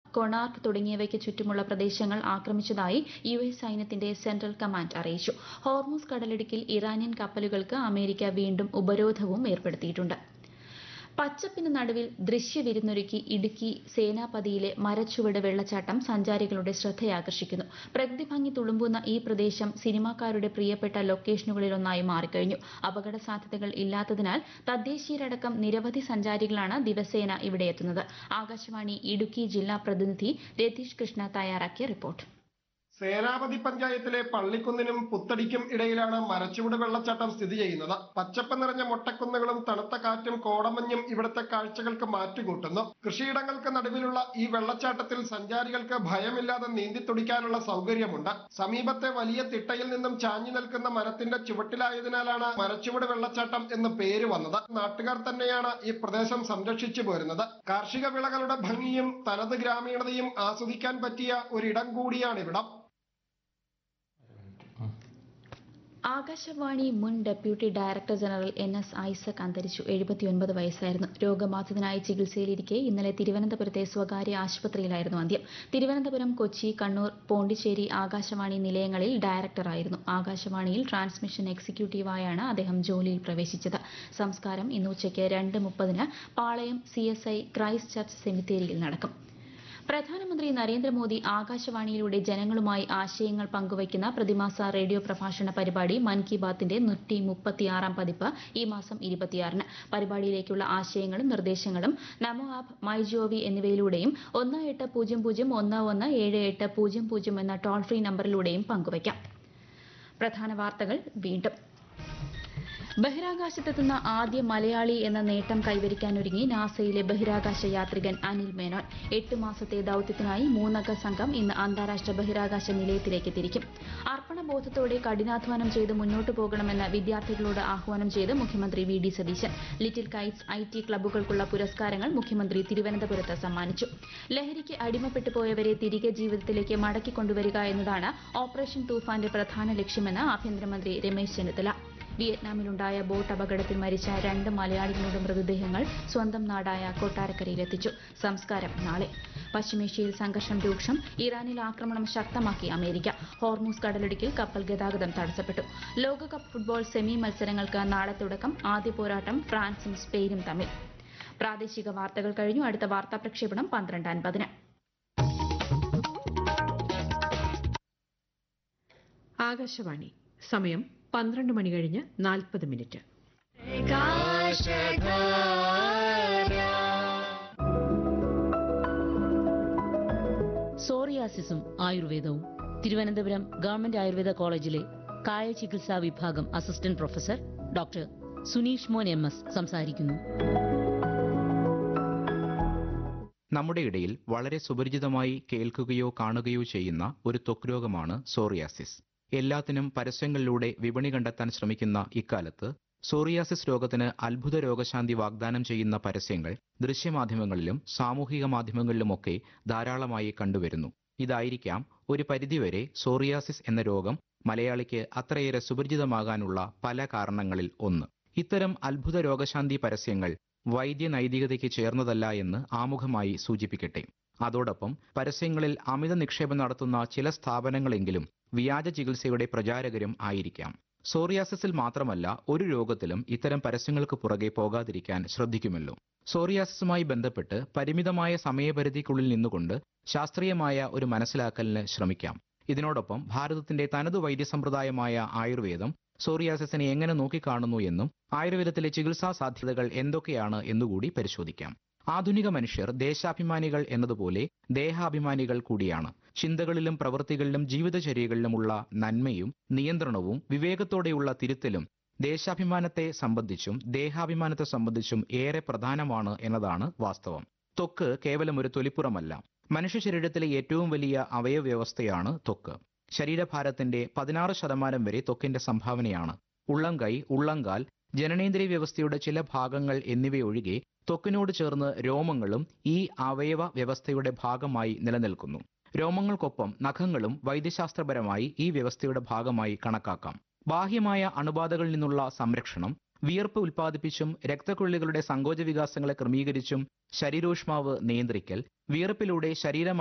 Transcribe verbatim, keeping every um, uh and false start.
കൊണാർക്ക് തുടങ്ങിയവയ്ക്ക് ചുറ്റുമുള്ള പ്രദേശങ്ങൾ ആക്രമിച്ചതായി യു എസ് സൈന്യത്തിന്റെ സെൻട്രൽ കമാൻഡ് അറിയിച്ചു. ഹോർമുസ് കടലിടുക്കിൽ ഇറാനിയൻ കപ്പലുകൾക്ക് അമേരിക്ക വീണ്ടും ഉപരോധവും ഏർപ്പെടുത്തിയിട്ടുണ്ട്. പച്ചപ്പിന് നടുവിൽ ദൃശ്യവിരുന്നൊരുക്കി ഇടുക്കി സേനാപതിയിലെ മരച്ചുവട് വെള്ളച്ചാട്ടം സഞ്ചാരികളുടെ ശ്രദ്ധയാകർഷിക്കുന്നു. പ്രകൃതി ഭംഗി തുളുമ്പുന്ന ഈ പ്രദേശം സിനിമാക്കാരുടെ പ്രിയപ്പെട്ട ലൊക്കേഷനുകളിലൊന്നായി മാറിക്കഴിഞ്ഞു. അപകട സാധ്യതകൾ ഇല്ലാത്തതിനാൽ തദ്ദേശീയരടക്കം നിരവധി സഞ്ചാരികളാണ് ദിവസേന ഇവിടെയെത്തുന്നത്. ആകാശവാണി ഇടുക്കി ജില്ലാ പ്രതിനിധി രതീഷ് കൃഷ്ണ തയ്യാറാക്കിയ റിപ്പോർട്ട്. സേനാപതി പഞ്ചായത്തിലെ പള്ളിക്കുന്നിനും പുത്തടിക്കും ഇടയിലാണ് മരച്ചുവട് വെള്ളച്ചാട്ടം സ്ഥിതി ചെയ്യുന്നത്. പച്ചപ്പ് നിറഞ്ഞ മൊട്ടക്കുന്നുകളും തണുത്ത കാറ്റും കോടമഞ്ഞും ഇവിടുത്തെ കാഴ്ചകൾക്ക് മാറ്റുകൂട്ടുന്നു. കൃഷിയിടങ്ങൾക്ക് നടുവിലുള്ള ഈ വെള്ളച്ചാട്ടത്തിൽ സഞ്ചാരികൾക്ക് ഭയമില്ലാതെ നീന്തിത്തുടിക്കാനുള്ള സൗകര്യമുണ്ട്. സമീപത്തെ വലിയ തിട്ടയിൽ നിന്നും ചാഞ്ഞു നിൽക്കുന്ന മരത്തിന്റെ ചുവട്ടിലായതിനാലാണ് മരച്ചുവട് വെള്ളച്ചാട്ടം എന്ന് പേര് വന്നത്. നാട്ടുകാർ തന്നെയാണ് ഈ പ്രദേശം സംരക്ഷിച്ചു പോരുന്നത്. കാർഷിക വിളകളുടെ ഭംഗിയും തനത് ഗ്രാമീണതയും ആസ്വദിക്കാൻ പറ്റിയ ഒരിടം കൂടിയാണിവിടം. ആകാശവാണി മുൻ deputy director general N S Isaac അന്തരിച്ചു. എഴുപത്തിയൊൻപത് വയസ്സായിരുന്നു. രോഗബാധിതനായി ചികിത്സയിലിരിക്കെ ഇന്നലെ തിരുവനന്തപുരത്തെ സ്വകാര്യ ആശുപത്രിയിലായിരുന്നു അന്ത്യം. തിരുവനന്തപുരം, കൊച്ചി, കണ്ണൂർ, പോണ്ടിച്ചേരി ആകാശവാണി നിലയങ്ങളിൽ ഡയറക്ടറായിരുന്നു. ആകാശവാണിയിൽ ട്രാൻസ്മിഷൻ എക്സിക്യൂട്ടീവായാണ് അദ്ദേഹം ജോലിയിൽ പ്രവേശിച്ചത്. സംസ്കാരം ഇന്ന് ഉച്ചയ്ക്ക് രണ്ട് മുപ്പതിന് പാളയം C S I Christ church സെമിത്തേരിയിൽ നടക്കും. പ്രധാനമന്ത്രി നരേന്ദ്രമോദി ആകാശവാണിയിലൂടെ ജനങ്ങളുമായി ആശയങ്ങൾ പങ്കുവയ്ക്കുന്ന പ്രതിമാസ റേഡിയോ പ്രഭാഷണ പരിപാടി മൻ കി ബാത്തിന്റെ നൂറ്റി മുപ്പത്തിയാറാം പതിപ്പ് ഈ മാസം ഇരുപത്തിയാറിന്. പരിപാടിയിലേക്കുള്ള ആശയങ്ങളും നിർദ്ദേശങ്ങളും നമോ ആപ്പ്, മൈ ജിഒവി എന്നിവയിലൂടെയും ഒന്ന് എട്ട് പൂജ്യം പൂജ്യം ഒന്ന് ഒന്ന് ഏഴ് എട്ട് പൂജ്യം പൂജ്യം എന്ന ടോൾ ഫ്രീ നമ്പറിലൂടെയും പങ്കുവയ്ക്കാം. പ്രധാന വാർത്തകൾ വീണ്ടും. ബഹിരാകാശത്തെത്തുന്ന ആദ്യ മലയാളി എന്ന നേട്ടം കൈവരിക്കാനൊരുങ്ങി നാസയിലെ ബഹിരാകാശ യാത്രികൻ അനിൽ മേനോൻ. എട്ട് മാസത്തെ ദൌത്യത്തിനായി മൂന്നംഗ സംഘം ഇന്ന് അന്താരാഷ്ട്ര ബഹിരാകാശ നിലയത്തിലേക്ക് തിരിക്കും. അർപ്പണബോധത്തോടെ കഠിനാധ്വാനം ചെയ്ത് മുന്നോട്ടു പോകണമെന്ന് വിദ്യാർത്ഥികളോട് ആഹ്വാനം ചെയ്ത് മുഖ്യമന്ത്രി V D Satheesan. Little Kites I T ക്ലബ്ബുകൾക്കുള്ള പുരസ്കാരങ്ങൾ മുഖ്യമന്ത്രി തിരുവനന്തപുരത്ത് സമ്മാനിച്ചു. ലഹരിക്ക് അടിമപ്പെട്ടു പോയവരെ തിരികെ ജീവിതത്തിലേക്ക് മടക്കിക്കൊണ്ടുവരിക എന്നതാണ് ഓപ്പറേഷൻ തൂഫാന്റെ പ്രധാന ലക്ഷ്യമെന്ന് ആഭ്യന്തരമന്ത്രി രമേശ് ചെന്നിത്തല. വിയറ്റ്നാമിലുണ്ടായ ബോട്ട് അപകടത്തിൽ മരിച്ച രണ്ട് മലയാളികളുടെ മൃതദേഹങ്ങൾ സ്വന്തം നാടായ കൊട്ടാരക്കരയിലെത്തിച്ചു. സംസ്കാരം നാളെ. പശ്ചിമേഷ്യയിൽ സംഘർഷം രൂക്ഷം. ഇറാനിൽ ആക്രമണം ശക്തമാക്കി അമേരിക്ക. ഹോർമുസ് കടലിടുക്കിൽ കപ്പൽ ഗതാഗതം തടസ്സപ്പെട്ടു. ലോകകപ്പ് ഫുട്ബോൾ സെമി മത്സരങ്ങൾക്ക് നാളെ തുടക്കം. ആദ്യ പോരാട്ടം ഫ്രാൻസും സ്പെയിനും തമ്മിൽ. പ്രാദേശിക വാർത്തകൾ കഴിഞ്ഞു. അടുത്ത വാർത്താ പ്രക്ഷേപണം പന്ത്രണ്ട് അൻപതിന്. ആകാശവാണി. സമയം പന്ത്രണ്ട് മണി കഴിഞ്ഞ് നാൽപ്പത് മിനിറ്റ്. സോറിയാസിസും ആയുർവേദവും. തിരുവനന്തപുരം ഗവൺമെന്റ് ആയുർവേദ കോളേജിലെ കായ ചികിത്സാ വിഭാഗം അസിസ്റ്റന്റ് പ്രൊഫസർ ഡോക്ടർ സുനീഷ് മോൻ എം എസ് സംസാരിക്കുന്നു. നമ്മുടെ ഇടയിൽ വളരെ സുപരിചിതമായി കേൾക്കുകയോ കാണുകയോ ചെയ്യുന്ന ഒരു ത്വക്ക് രോഗമാണ് സോറിയാസിസ്. എല്ലാത്തിനും പരസ്യങ്ങളിലൂടെ വിപണി കണ്ടെത്താൻ ശ്രമിക്കുന്ന ഇക്കാലത്ത് സോറിയാസിസ് രോഗത്തിന് അത്ഭുത രോഗശാന്തി വാഗ്ദാനം ചെയ്യുന്ന പരസ്യങ്ങൾ ദൃശ്യമാധ്യമങ്ങളിലും സാമൂഹിക മാധ്യമങ്ങളിലുമൊക്കെ ധാരാളമായി കണ്ടുവരുന്നു. ഇതായിരിക്കാം ഒരു പരിധിവരെ സോറിയാസിസ് എന്ന രോഗം മലയാളിക്ക് അത്രയേറെ സുപരിചിതമാകാനുള്ള പല കാരണങ്ങളിൽ ഒന്ന്. ഇത്തരം അത്ഭുത രോഗശാന്തി പരസ്യങ്ങൾ വൈദ്യനൈതികതയ്ക്ക് ചേർന്നതല്ല എന്ന് ആമുഖമായി സൂചിപ്പിക്കട്ടെ. അതോടൊപ്പം പരസ്യങ്ങളിൽ അമിത നിക്ഷേപം നടത്തുന്ന ചില സ്ഥാപനങ്ങളെങ്കിലും വ്യാജ ചികിത്സയുടെ പ്രചാരകരും ആയിരിക്കാം. സോറിയാസിസിൽ മാത്രമല്ല ഒരു രോഗത്തിലും ഇത്തരം പരസ്യങ്ങൾക്ക് പുറകെ പോകാതിരിക്കാൻ ശ്രദ്ധിക്കുമല്ലോ. സോറിയാസിസുമായി ബന്ധപ്പെട്ട് പരിമിതമായ സമയപരിധിക്കുള്ളിൽ നിന്നുകൊണ്ട് ശാസ്ത്രീയമായ ഒരു മനസ്സിലാക്കലിന് ശ്രമിക്കാം. ഇതിനോടൊപ്പം ഭാരതത്തിന്റെ തനതു വൈദ്യസമ്പ്രദായമായ ആയുർവേദം സോറിയാസിസിനെ എങ്ങനെ നോക്കിക്കാണുന്നു എന്നും ആയുർവേദത്തിലെ ചികിത്സാ സാധ്യതകൾ എന്തൊക്കെയാണ് എന്നുകൂടി പരിശോധിക്കാം. ആധുനിക മനുഷ്യർ ദേശാഭിമാനികൾ എന്നതുപോലെ ദേഹാഭിമാനികൾ കൂടിയാണ്. ചിന്തകളിലും പ്രവൃത്തികളിലും ജീവിതചര്യകളിലുമുള്ള നന്മയും നിയന്ത്രണവും വിവേകത്തോടെയുള്ള തിരുത്തലും ദേശാഭിമാനത്തെ സംബന്ധിച്ചും ദേഹാഭിമാനത്തെ സംബന്ധിച്ചും ഏറെ പ്രധാനമാണ് എന്നതാണ് വാസ്തവം. ത്വക്ക് കേവലം ഒരു തൊലിപ്പുറമല്ല. മനുഷ്യ ശരീരത്തിലെ ഏറ്റവും വലിയ അവയവവ്യവസ്ഥയാണ് ത്വക്ക്. ശരീരഭാരത്തിന്റെ പതിനാറ് ശതമാനം വരെ ത്വക്കിന്റെ സംഭാവനയാണ്. ഉള്ളംകൈ, ഉള്ളംകാൽ, ജനനേന്ദ്രിയ വ്യവസ്ഥയുടെ ചില ഭാഗങ്ങൾ എന്നിവയൊഴികെ ത്വക്കിനോട് ചേർന്ന് രോമങ്ങളും ഈ അവയവ വ്യവസ്ഥയുടെ ഭാഗമായി നിലനിൽക്കുന്നു. രോമങ്ങൾക്കൊപ്പം നഖങ്ങളും വൈദ്യശാസ്ത്രപരമായി ഈ വ്യവസ്ഥയുടെ ഭാഗമായി കണക്കാക്കാം. ബാഹ്യമായ അണുബാധകളിൽ നിന്നുള്ള സംരക്ഷണം, വിയർപ്പ് ഉൽപ്പാദിപ്പിച്ചും രക്തക്കുഴലുകളുടെ സങ്കോച വികാസങ്ങളെ ക്രമീകരിച്ചും ശരീരോഷ്മാവ് നിയന്ത്രിക്കൽ, വിയർപ്പിലൂടെ ശരീരം